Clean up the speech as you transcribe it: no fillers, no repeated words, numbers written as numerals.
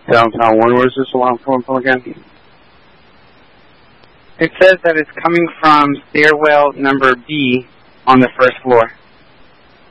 Downtown 1. Where's this alarm coming from again? It says that it's coming from stairwell number B on the first floor.